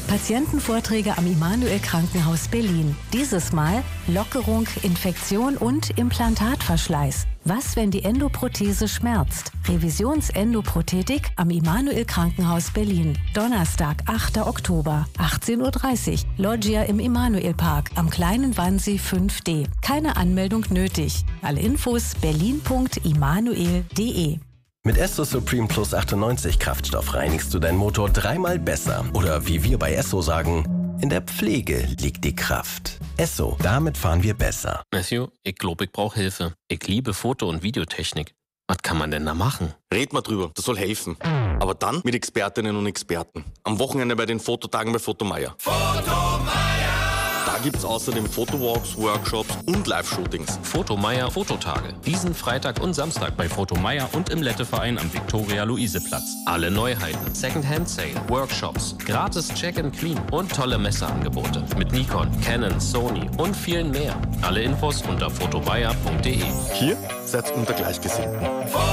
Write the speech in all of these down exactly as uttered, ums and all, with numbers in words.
Patientenvorträge am Immanuel Krankenhaus Berlin. Dieses Mal Lockerung, Infektion und Implantatverschleiß. Was, wenn die Endoprothese schmerzt? Revisionsendoprothetik am Immanuel Krankenhaus Berlin. Donnerstag, achter Oktober, achtzehn Uhr dreißig. Loggia im Immanuel Park am Kleinen Wannsee fünf D. Keine Anmeldung nötig. Alle Infos berlin punkt immanuel punkt de. Mit Esso Supreme Plus achtundneunzig Kraftstoff reinigst du deinen Motor dreimal besser. Oder wie wir bei Esso sagen, in der Pflege liegt die Kraft. Esso, damit fahren wir besser. Matthew, ich glaube, ich brauche Hilfe. Ich liebe Foto- und Videotechnik. Was kann man denn da machen? Red mal drüber, das soll helfen. Aber dann mit Expertinnen und Experten. Am Wochenende bei den Fototagen bei Fotomeier. Fotomeier! Da gibt's außerdem Fotowalks, Workshops und Live-Shootings. Fotomeier Fototage. Diesen Freitag und Samstag bei Fotomeier und im Letteverein am Viktoria-Luise-Platz. Alle Neuheiten, Second-Hand-Sale, Workshops, gratis Check-and-Clean und tolle Messeangebote. Mit Nikon, Canon, Sony und vielen mehr. Alle Infos unter fotomeier punkt de. Hier seid unter Gleichgesinnten.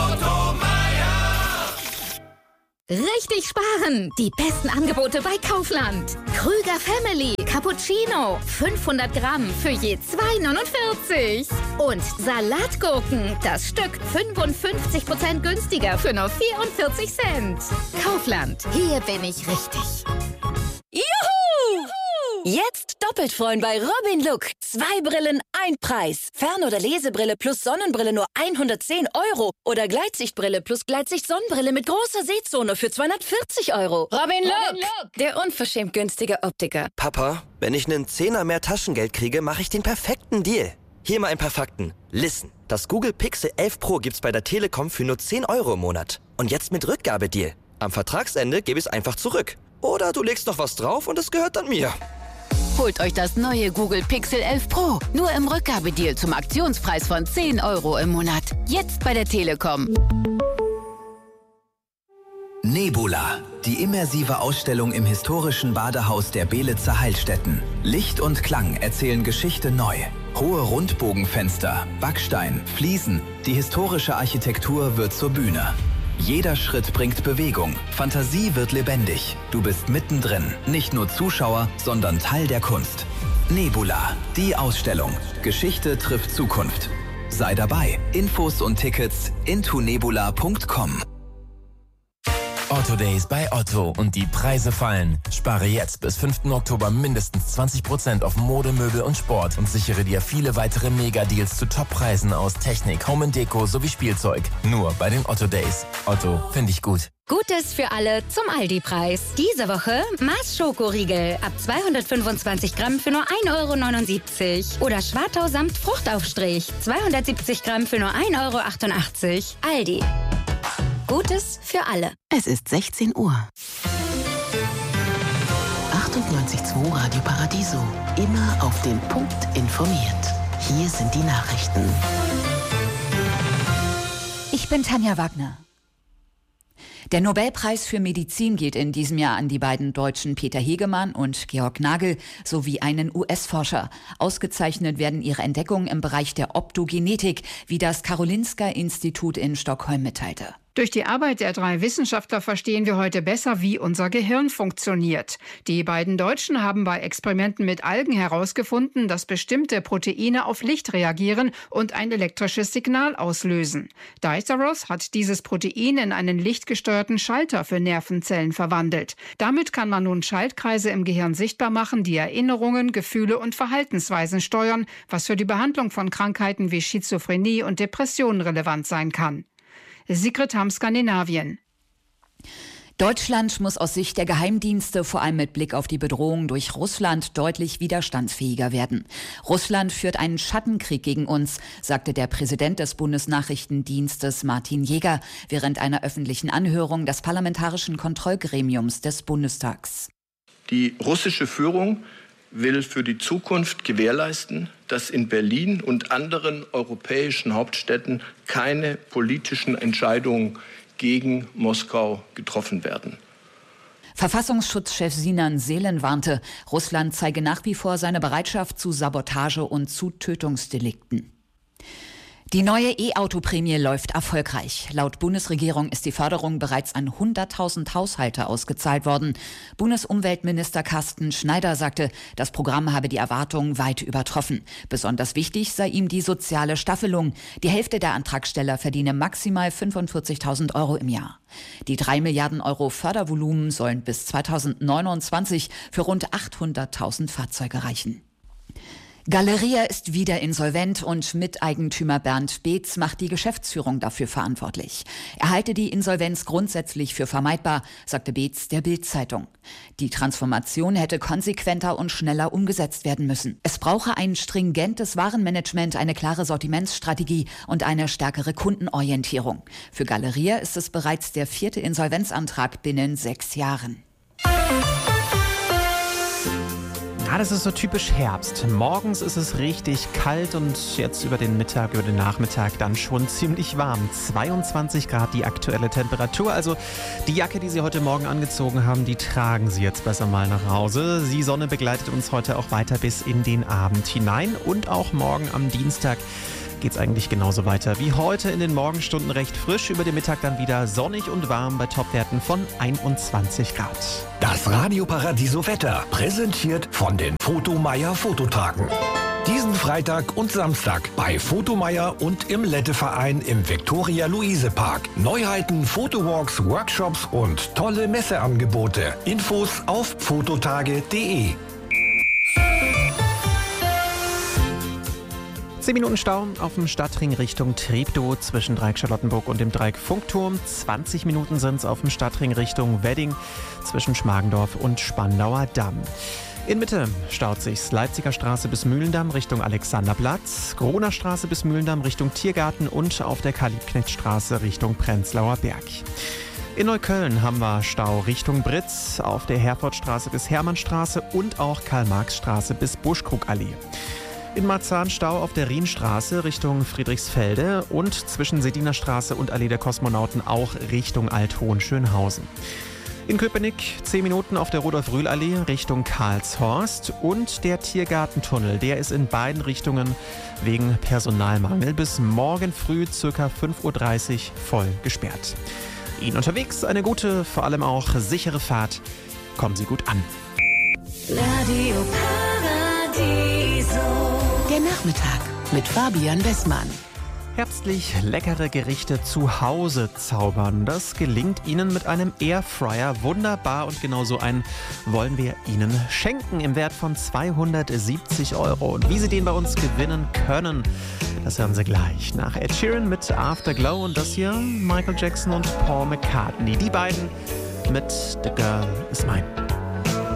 Richtig sparen! Die besten Angebote bei Kaufland. Krüger Family Cappuccino. fünfhundert Gramm für je zwei neunundvierzig. Und Salatgurken. Das Stück fünfundfünfzig Prozent günstiger für nur vierundvierzig Cent. Kaufland. Hier bin ich richtig. Juhu! Jetzt doppelt freuen bei Robin Look. Zwei Brillen, ein Preis. Fern- oder Lesebrille plus Sonnenbrille nur hundertzehn Euro. Oder Gleitsichtbrille plus Gleitsicht-Sonnenbrille mit großer Sehzone für zweihundertvierzig Euro. Robin Look, Robin Look, der unverschämt günstige Optiker. Papa, wenn ich einen Zehner mehr Taschengeld kriege, mache ich den perfekten Deal. Hier mal ein paar Fakten. Listen, das Google Pixel elf Pro gibt's bei der Telekom für nur zehn Euro im Monat. Und jetzt mit Rückgabedeal. Am Vertragsende gebe ich es einfach zurück. Oder du legst noch was drauf und es gehört dann mir. Holt euch das neue Google Pixel elf Pro. Nur im Rückgabedeal zum Aktionspreis von zehn Euro im Monat. Jetzt bei der Telekom. Nebula, die immersive Ausstellung im historischen Badehaus der Belitzer Heilstätten. Licht und Klang erzählen Geschichte neu. Hohe Rundbogenfenster, Backstein, Fliesen, die historische Architektur wird zur Bühne. Jeder Schritt bringt Bewegung, Fantasie wird lebendig. Du bist mittendrin, nicht nur Zuschauer, sondern Teil der Kunst. Nebula, die Ausstellung. Geschichte trifft Zukunft. Sei dabei. Infos und Tickets into nebula punkt com. Otto Days bei Otto und die Preise fallen. Spare jetzt bis fünften Oktober mindestens zwanzig Prozent auf Mode, Möbel und Sport und sichere dir viele weitere Mega-Deals zu Top-Preisen aus Technik, Home and Deko sowie Spielzeug. Nur bei den Otto Days. Otto, finde ich gut. Gutes für alle zum Aldi-Preis. Diese Woche Mars Schokoriegel ab zweihundertfünfundzwanzig Gramm für nur ein Euro neunundsiebzig. Oder Schwartau samt Fruchtaufstrich zweihundertsiebzig Gramm für nur ein Euro achtundachtzig. Aldi. Gutes für alle. Es ist sechzehn Uhr. achtundneunzig Komma zwei Radio Paradiso. Immer auf den Punkt informiert. Hier sind die Nachrichten. Ich bin Tanja Wagner. Der Nobelpreis für Medizin geht in diesem Jahr an die beiden Deutschen Peter Hegemann und Georg Nagel sowie einen U S-Forscher. Ausgezeichnet werden ihre Entdeckungen im Bereich der Optogenetik, wie das Karolinska-Institut in Stockholm mitteilte. Durch die Arbeit der drei Wissenschaftler verstehen wir heute besser, wie unser Gehirn funktioniert. Die beiden Deutschen haben bei Experimenten mit Algen herausgefunden, dass bestimmte Proteine auf Licht reagieren und ein elektrisches Signal auslösen. Diceros hat dieses Protein in einen lichtgesteuerten Schalter für Nervenzellen verwandelt. Damit kann man nun Schaltkreise im Gehirn sichtbar machen, die Erinnerungen, Gefühle und Verhaltensweisen steuern, was für die Behandlung von Krankheiten wie Schizophrenie und Depressionen relevant sein kann. Sigrid Hamm, Skandinavien. Deutschland muss aus Sicht der Geheimdienste vor allem mit Blick auf die Bedrohung durch Russland deutlich widerstandsfähiger werden. Russland führt einen Schattenkrieg gegen uns, sagte der Präsident des Bundesnachrichtendienstes Martin Jäger während einer öffentlichen Anhörung des Parlamentarischen Kontrollgremiums des Bundestags. Die russische Führung will für die Zukunft gewährleisten, dass in Berlin und anderen europäischen Hauptstädten keine politischen Entscheidungen gegen Moskau getroffen werden. Verfassungsschutzchef Sinan Seelen warnte, Russland zeige nach wie vor seine Bereitschaft zu Sabotage und zu Tötungsdelikten. Die neue E-Auto-Prämie läuft erfolgreich. Laut Bundesregierung ist die Förderung bereits an hunderttausend Haushalte ausgezahlt worden. Bundesumweltminister Carsten Schneider sagte, das Programm habe die Erwartungen weit übertroffen. Besonders wichtig sei ihm die soziale Staffelung. Die Hälfte der Antragsteller verdiene maximal fünfundvierzigtausend Euro im Jahr. Die drei Milliarden Euro Fördervolumen sollen bis zweitausendneunundzwanzig für rund achthunderttausend Fahrzeuge reichen. Galeria ist wieder insolvent und Miteigentümer Bernd Beetz macht die Geschäftsführung dafür verantwortlich. Er halte die Insolvenz grundsätzlich für vermeidbar, sagte Beetz der Bild-Zeitung. Die Transformation hätte konsequenter und schneller umgesetzt werden müssen. Es brauche ein stringentes Warenmanagement, eine klare Sortimentsstrategie und eine stärkere Kundenorientierung. Für Galeria ist es bereits der vierte Insolvenzantrag binnen sechs Jahren. Ja, das ist so typisch Herbst. Morgens ist es richtig kalt und jetzt über den Mittag, über den Nachmittag dann schon ziemlich warm. zweiundzwanzig Grad die aktuelle Temperatur. Also die Jacke, die Sie heute Morgen angezogen haben, die tragen Sie jetzt besser mal nach Hause. Die Sonne begleitet uns heute auch weiter bis in den Abend hinein. Und auch morgen am Dienstag geht es eigentlich genauso weiter wie heute. In den Morgenstunden recht frisch, über den Mittag dann wieder sonnig und warm bei Topwerten von einundzwanzig Grad. Das Radio Paradiso Wetter, präsentiert von den Photomeier Fototagen. Diesen Freitag und Samstag bei Photomeier und im Lette-Verein im Viktoria-Luise-Park. Neuheiten, Fotowalks, Workshops und tolle Messeangebote. Infos auf fototage punkt de. zehn Minuten Stau auf dem Stadtring Richtung Treptow zwischen Dreieck Charlottenburg und dem Dreieck Funkturm. zwanzig Minuten sind es auf dem Stadtring Richtung Wedding zwischen Schmargendorf und Spandauer Damm. In Mitte staut sich's. Leipziger Straße bis Mühlendamm Richtung Alexanderplatz, Groner Straße bis Mühlendamm Richtung Tiergarten und auf der Karl-Liebknecht-Straße Richtung Prenzlauer Berg. In Neukölln haben wir Stau Richtung Britz, auf der Herfordstraße bis Hermannstraße und auch Karl-Marx-Straße bis Buschkrugallee. In Marzahn Stau auf der Rienstraße Richtung Friedrichsfelde und zwischen Sediner Straße und Allee der Kosmonauten auch Richtung Alt-Hohenschönhausen. In Köpenick zehn Minuten auf der Rudolf-Rühl-Allee Richtung Karlshorst und der Tiergartentunnel, der ist in beiden Richtungen wegen Personalmangel bis morgen früh ca. fünf Uhr dreißig voll gesperrt. Ihnen unterwegs eine gute, vor allem auch sichere Fahrt. Kommen Sie gut an. Radio Paradiso. Der Nachmittag mit Fabian Westmann. Herbstlich leckere Gerichte zu Hause zaubern. Das gelingt Ihnen mit einem Airfryer wunderbar und genau so einen wollen wir Ihnen schenken im Wert von zweihundertsiebzig Euro. Und wie Sie den bei uns gewinnen können, das hören Sie gleich. Nach Ed Sheeran mit Afterglow und das hier Michael Jackson und Paul McCartney. Die beiden mit The Girl Is Mine.